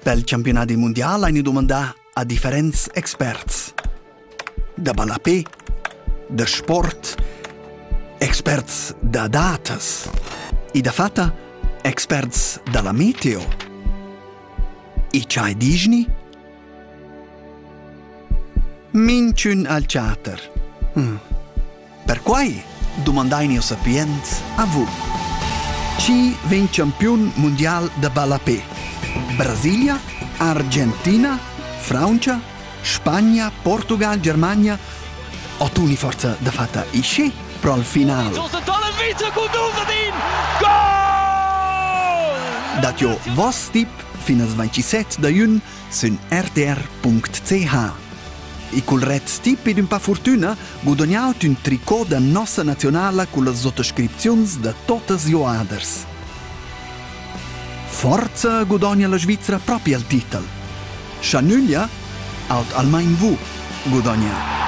Pel campionat mondial hai ni domandà a differents experts. Da balapé, da sport, experts da datas e da fatta experts dalla meteo. E c'hai digni? Minciun al chatter. Per quai domandai ni sapiens a vu. Chi ven campion mondial da balapé? Brasilia, Argentina, Francia, Spagna, Portugal, Germania? O tu ni forza da fatta isce pro al final? Dat jo vos tip finas 27 da jun sun rtr.ch. E col red tip ed un pa fortuna guadagnaut un tricot da nossa nazionala con le sottoscripzions da totes joaders. Forza guadagna la Svizzera proprio al titel. Schanulia aut almain vu guadagna.